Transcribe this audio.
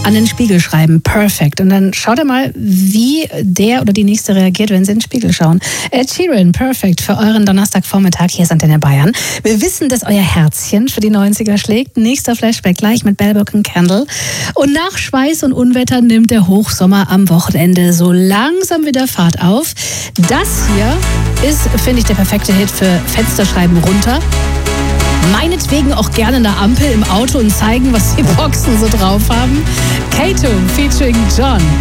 an den Spiegel schreiben, perfect. Und dann schaut ihr mal, wie der oder die Nächste reagiert, wenn sie in den Spiegel schauen. Ed Sheeran, perfect für euren Donnerstagvormittag. Hier ist Antenne Bayern. Wir wissen, dass euer Herzchen für die 90er schlägt. Nächster Flashback gleich mit Bellbook und Candle. Und nach Schweiß und Unwetter nimmt der Hochsommer am Wochenende so langsam wieder Fahrt auf. Das hier ist, finde ich, der perfekte Hit für Fensterscheiben runter. Meinetwegen auch gerne eine Ampel im Auto und zeigen, was die Boxen so drauf haben. Kato featuring John.